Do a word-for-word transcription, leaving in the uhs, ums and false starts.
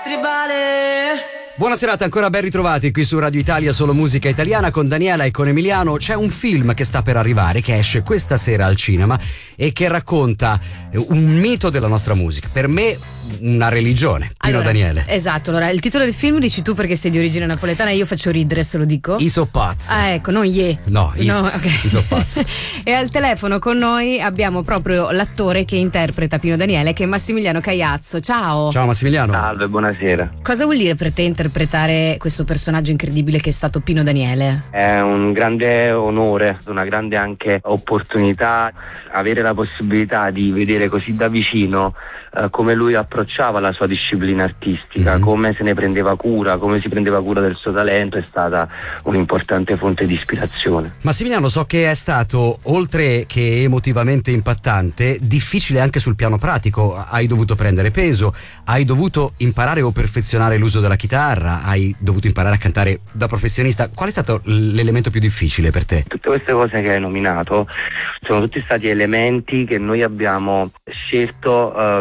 tribale. Buona serata, ancora ben ritrovati qui su Radio Italia, solo musica italiana con Daniela e con Emiliano. C'è un film che sta per arrivare, che esce questa sera al cinema e che racconta un mito della nostra musica. Per me una religione. Pino allora, Daniele. Esatto, allora il titolo del film dici tu perché sei di origine napoletana e io faccio ridere se lo dico. I so pazzi. Ah, ecco, non ye. No, i, no, so, okay. i so pazzi. E al telefono con noi abbiamo proprio l'attore che interpreta Pino Daniele, che è Massimiliano Cagliazzo. Ciao. Ciao Massimiliano. Salve, buonasera. Cosa vuol dire per te interpretare questo personaggio incredibile che è stato Pino Daniele? È un grande onore, una grande anche opportunità avere la possibilità di vedere così da vicino eh, come lui approcciava la sua disciplina artistica, mm-hmm. come se ne prendeva cura, come si prendeva cura del suo talento. È stata un'importante fonte di ispirazione. Massimiliano, so che è stato, oltre che emotivamente impattante, difficile anche sul piano pratico. Hai dovuto prendere peso, hai dovuto imparare o perfezionare l'uso della chitarra, hai dovuto imparare a cantare da professionista. Qual è stato l'elemento più difficile per te? Tutte queste cose che hai nominato sono tutti stati elementi che noi abbiamo scelto eh,